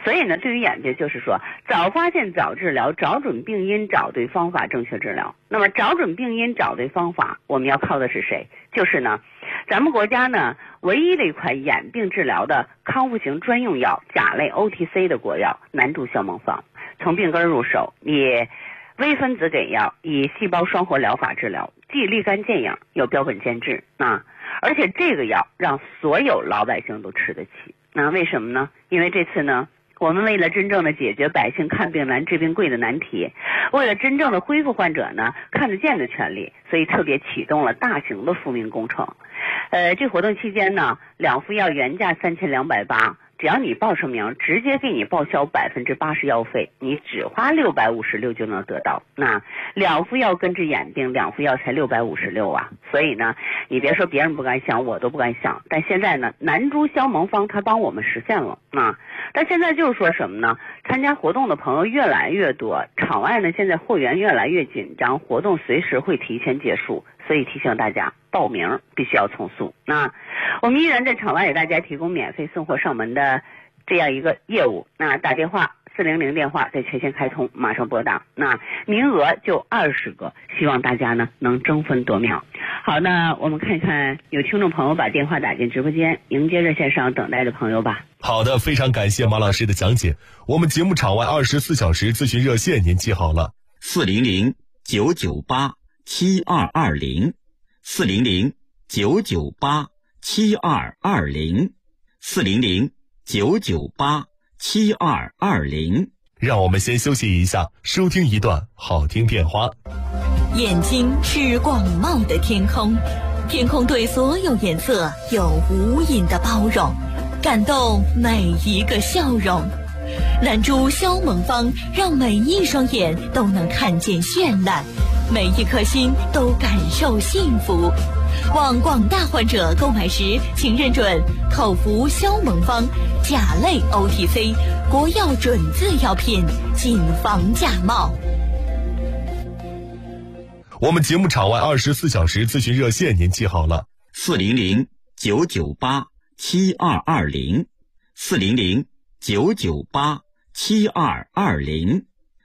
所以呢，对于眼病就是说，早发现早治疗，找准病因，找对方法，正确治疗。那么找准病因，找对方法，我们要靠的是谁？就是呢，咱们国家呢唯一的一款眼病治疗的康复型专用药甲类 OTC 的国药南珠消蒙方，从病根入手，以微分子给药，以细胞双活疗法治疗，既立竿见影，又标本兼治啊！而且这个药让所有老百姓都吃得起。那为什么呢？因为这次呢，我们为了真正的解决百姓看病难治病贵的难题，为了真正的恢复患者呢看得见的权利，所以特别启动了大型的复命工程。这活动期间呢，2副药原价3280，只要你报上名，直接给你报销80%药费，你只花656就能得到。那2副药根治眼病，2副药才656啊！所以呢，你别说别人不敢想，我都不敢想。但现在呢，南珠消蒙方它帮我们实现了啊！但现在就是说什么呢？参加活动的朋友越来越多，场外呢现在货源越来越紧张，活动随时会提前结束，所以提醒大家报名必须要从速。那我们依然在场外给大家提供免费送货上门的这样一个业务。那打电话400电话在全线开通，马上拨打，那名额就20个，希望大家呢能争分夺秒。好，那我们看一看有听众朋友把电话打进直播间，迎接热线上等待的朋友吧。 好的，非常感谢马老师的讲解。我们节目场外24小时咨询热线您记好了 400-998-7220 400-998-7220 400-998-7220。 让我们先休息一下，收听一段好听片花。 眼睛是广袤的天空，天空对所有颜色有无垠的包容，感动每一个笑容。南珠消蒙方让每一双眼都能看见绚烂，每一颗心都感受幸福。望广大患者购买时，请认准口服消蒙方甲类 OTC 国药准字药品，谨防假冒。 我们节目场外24小时咨询热线您记好了 400-998-7220 400-998-7220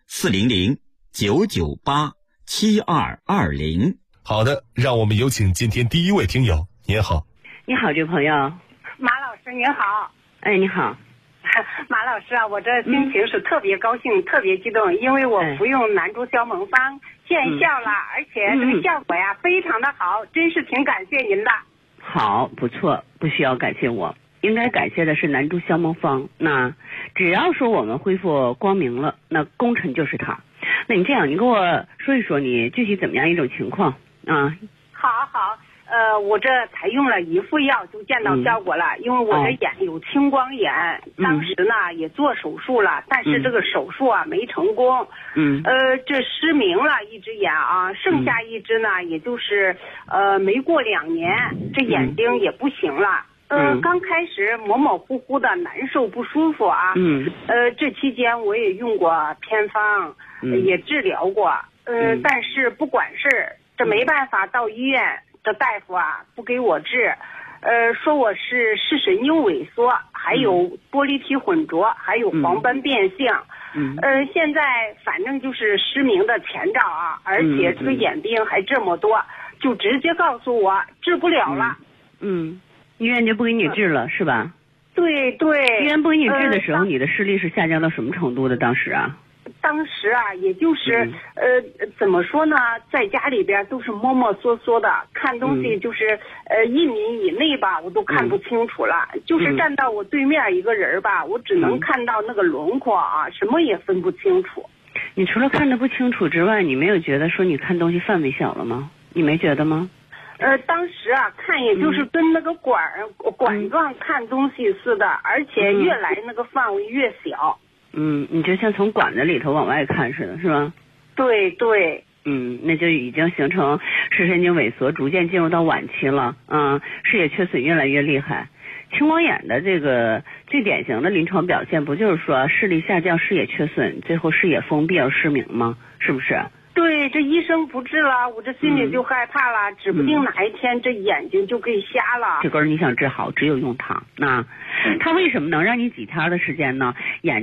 400-998-7220。 好的，让我们有请今天第一位听友。您好。 你好，这位朋友。 马老师您好。 哎，你好。 马老师啊，我这心情是特别高兴，特别激动，因为我服用南珠消蒙方见效了，而且这个效果呀非常的好，真是挺感谢您的。 好，不错，不需要感谢我，应该感谢的是南珠消蒙方。那只要说我们恢复光明了，那功臣就是他。那你这样，你跟我说一说你具体怎么样一种情况啊？ 好，我这才用了1副药就见到效果了，因为我这眼有青光眼，当时呢也做手术了，但是这个手术啊没成功，这失明了一只眼啊，剩下一只呢也就是没过2年，这眼睛也不行了。刚开始模模糊糊的难受不舒服啊，这期间我也用过偏方，也治疗过，但是不管事，这没办法到医院，这大夫啊不给我治，说我是视神经萎缩，还有玻璃体混浊，还有黄斑变性，现在反正就是失明的前兆啊，而且这个眼病还这么多，就直接告诉我治不了了。 医院就不给你治了是吧？ 对， 医院不给你治的时候，你的视力是下降到什么程度的？当时啊，也就是怎么说呢，在家里边都是摸摸索索的，看东西就是1米以内吧，我都看不清楚了。就是站到我对面一个人吧，我只能看到那个轮廓啊，什么也分不清楚。你除了看得不清楚之外，你没有觉得说你看东西范围小了吗？你没觉得吗？ 当时啊看也就是跟那个管状看东西似的，而且越来那个范围越小。 你就像从管子里头往外看似的，是吧？ 对。 那就已经形成视神经萎缩，逐渐进入到晚期了。视野缺损越来越厉害。青光眼的这个最典型的临床表现，不就是说视力下降、视野缺损，最后视野封闭而失明吗？是不是？ 对，这医生不治了，我这心里就害怕了，指不定哪一天这眼睛就给瞎了。 这根你想治好，只有用它。那它为什么能让你几天的时间呢？眼